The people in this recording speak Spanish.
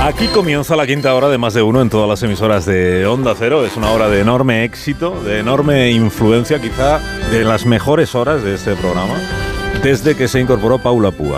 Aquí comienza la quinta hora de Más de Uno en todas las emisoras de Onda Cero. Es una hora de enorme éxito, de enorme influencia, quizá de las mejores horas de este programa, desde que se incorporó Paula Púa.